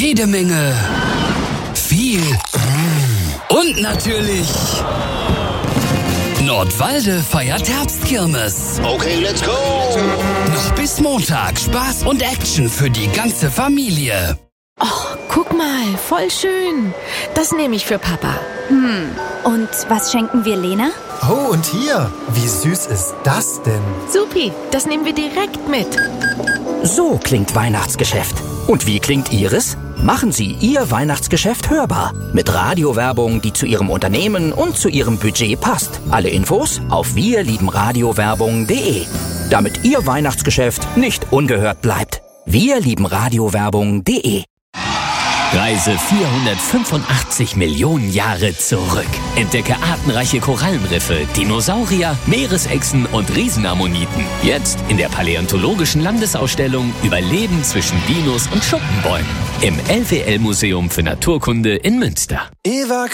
jede Menge viel und natürlich Nordwalde feiert Herbstkirmes. Okay, let's go! Noch bis Montag Spaß und Action für die ganze Familie. Oh, guck mal, voll schön. Das nehme ich für Papa. Und was schenken wir Lena? Oh, und hier, wie süß ist das denn? Supi, das nehmen wir direkt mit. So klingt Weihnachtsgeschäft. Und wie klingt Ihres? Machen Sie Ihr Weihnachtsgeschäft hörbar. Mit Radiowerbung, die zu Ihrem Unternehmen und zu Ihrem Budget passt. Alle Infos auf wirliebenradiowerbung.de. Damit Ihr Weihnachtsgeschäft nicht ungehört bleibt. wirliebenradiowerbung.de. Reise 485 Millionen Jahre zurück. Entdecke artenreiche Korallenriffe, Dinosaurier, Meeresechsen und Riesenammoniten. Jetzt in der Paläontologischen Landesausstellung Überleben zwischen Dinos und Schuppenbäumen im LWL-Museum für Naturkunde in Münster.